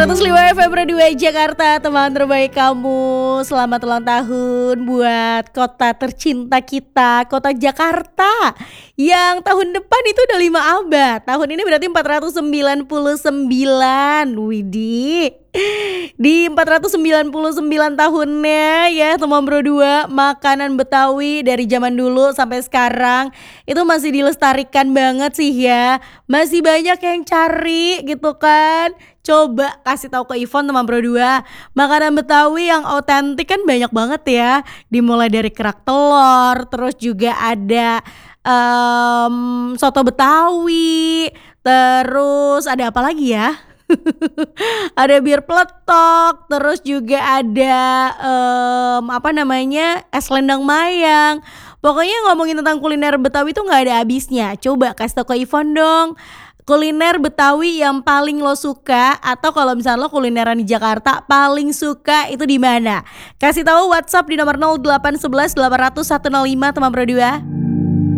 105 Februari 2 Jakarta, teman terbaik kamu. Selamat ulang tahun buat kota tercinta kita, kota Jakarta, yang tahun depan itu udah 5 abad. Tahun ini berarti 499. Widih. Di 499 tahunnya ya teman Bro 2, makanan Betawi dari zaman dulu sampai sekarang itu masih dilestarikan banget sih ya. Masih banyak yang cari gitu kan. Coba kasih tahu ke Ivon teman Bro 2, makanan Betawi yang otentik kan banyak banget ya. Dimulai dari kerak telur, terus juga ada soto Betawi, terus ada apa lagi ya? Ada bir peletok, terus juga ada es lendang mayang. Pokoknya ngomongin tentang kuliner Betawi tuh nggak ada habisnya. Coba kasih tau ke Ivon dong, kuliner Betawi yang paling lo suka, atau kalau misalnya lo kulineran di Jakarta paling suka itu di mana? Kasih tahu WhatsApp di nomor 0811 800 105 teman Bro 2.